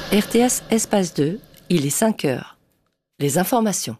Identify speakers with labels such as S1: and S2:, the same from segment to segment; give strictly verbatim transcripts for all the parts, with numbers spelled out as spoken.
S1: R T S Espace deux, il est cinq heures. Les informations.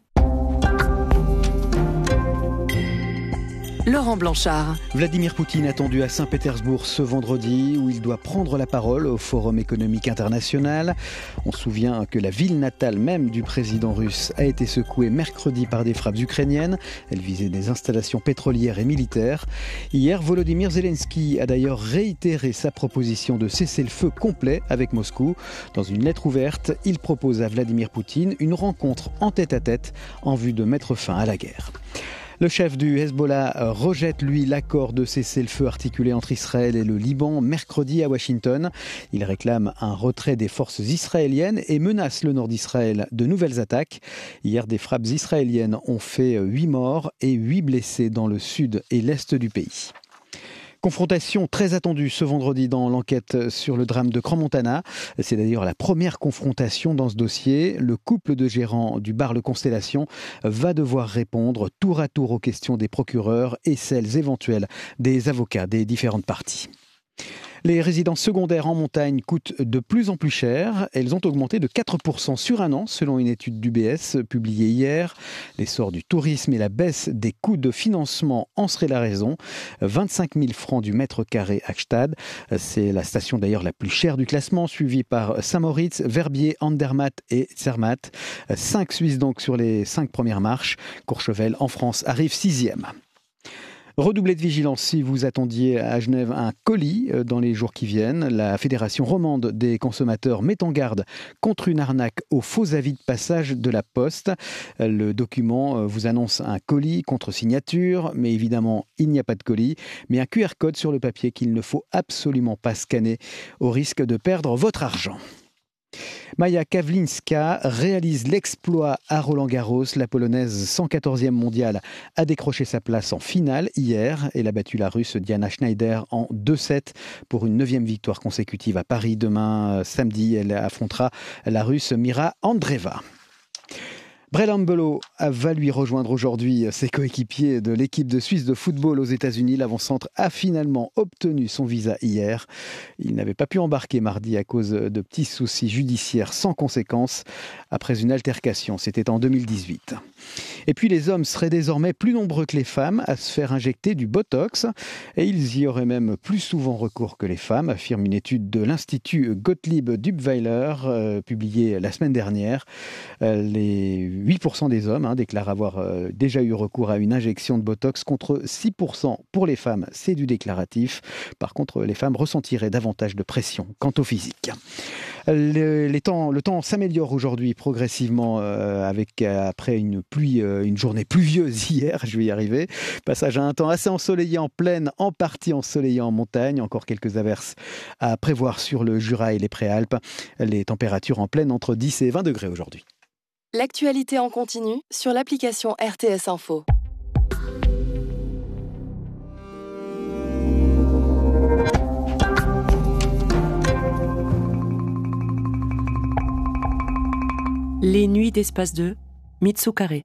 S1: Laurent Blanchard.
S2: Vladimir Poutine attendu à Saint-Pétersbourg ce vendredi où il doit prendre la parole au Forum économique international. On se souvient que la ville natale même du président russe a été secouée mercredi par des frappes ukrainiennes. Elles visaient des installations pétrolières et militaires. Hier, Volodymyr Zelensky a d'ailleurs réitéré sa proposition de cessez-le-feu complet avec Moscou. Dans une lettre ouverte, il propose à Vladimir Poutine une rencontre en tête-à-tête en vue de mettre fin à la guerre. Le chef du Hezbollah rejette, lui, l'accord de cessez-le-feu articulé entre Israël et le Liban mercredi à Washington. Il réclame un retrait des forces israéliennes et menace le nord d'Israël de nouvelles attaques. Hier, des frappes israéliennes ont fait huit morts et huit blessés dans le sud et l'est du pays. Confrontation très attendue ce vendredi dans l'enquête sur le drame de Crans-Montana. C'est d'ailleurs la première confrontation dans ce dossier. Le couple de gérants du bar Le Constellation va devoir répondre tour à tour aux questions des procureurs et celles éventuelles des avocats des différentes parties. Les résidences secondaires en montagne coûtent de plus en plus cher. Elles ont augmenté de quatre pour cent sur un an, selon une étude d'U B S publiée hier. L'essor du tourisme et la baisse des coûts de financement en seraient la raison. vingt-cinq mille francs du mètre carré à Gstaad. C'est la station d'ailleurs la plus chère du classement, suivie par Saint-Moritz, Verbier, Andermatt et Zermatt. Cinq Suisses donc sur les cinq premières marches. Courchevel en France arrive sixième. Redoublez de vigilance si vous attendiez à Genève un colis dans les jours qui viennent. La Fédération romande des consommateurs met en garde contre une arnaque aux faux avis de passage de la Poste. Le document vous annonce un colis contre signature, mais évidemment, il n'y a pas de colis, mais un Q R code sur le papier qu'il ne faut absolument pas scanner au risque de perdre votre argent. Maja Kavlinska réalise l'exploit à Roland-Garros. La Polonaise cent quatorzième mondiale a décroché sa place en finale hier. Elle a battu la Russe Diana Schneider en deux sept pour une neuvième victoire consécutive à Paris. Demain, samedi, elle affrontera la Russe Mira Andreeva. Brel Embolo va lui rejoindre aujourd'hui ses coéquipiers de l'équipe de Suisse de football aux États-Unis. L'avant-centre a finalement obtenu son visa hier. Il n'avait pas pu embarquer mardi à cause de petits soucis judiciaires sans conséquence après une altercation. C'était en deux mille dix-huit. Et puis les hommes seraient désormais plus nombreux que les femmes à se faire injecter du Botox. Et ils y auraient même plus souvent recours que les femmes, affirme une étude de l'Institut Gottlieb Dubbweiler euh, publiée la semaine dernière. Euh, les huit pour cent des hommes hein, déclarent avoir euh, déjà eu recours à une injection de Botox contre six pour cent pour les femmes. C'est du déclaratif. Par contre, les femmes ressentiraient davantage de pression quant au physique. Le, les temps, le temps s'améliore aujourd'hui progressivement euh, avec euh, après une pluie, euh, une journée pluvieuse hier, je vais y arriver. Passage à un temps assez ensoleillé en plaine, en partie ensoleillé en montagne. Encore quelques averses à prévoir sur le Jura et les Préalpes. Les températures en plaine entre dix et vingt degrés aujourd'hui.
S1: L'actualité en continu sur l'application R T S Info. Les nuits d'Espace deux, Mitsu Carré.